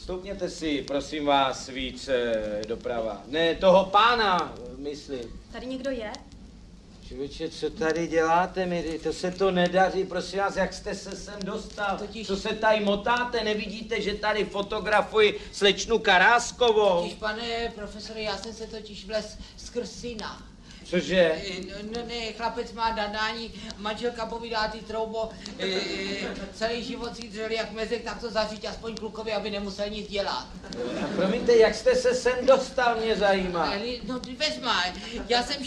Stoupněte si, prosím vás, víc doprava. Ne, toho pána, myslím. Tady někdo je? Člověče, co tady děláte mi? To se to nedaří, prosím vás, jak jste se sem dostal? Co se tady motáte? Nevidíte, že tady fotografuji slečnu Karáskovou? Totiž, pane profesore, já jsem se totiž vlez skrz syna. Cože? No ne, chlapec má nadání, manželka povídá ty troubo, celý život si dřeli jak mezek, tak to zaříct aspoň klukovi, aby nemusel nic dělat. A promiňte, jak jste se sem dostal, mě zajímá. No vezma, já jsem